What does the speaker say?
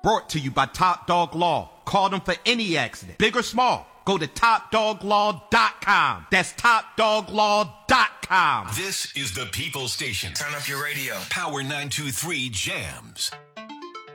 Brought to you by Top Dog Law. Call them for any accident, big or small. Go to TopDogLaw.com. That's TopDogLaw.com. This is the People Station. Turn up your radio. Power 923 Jams.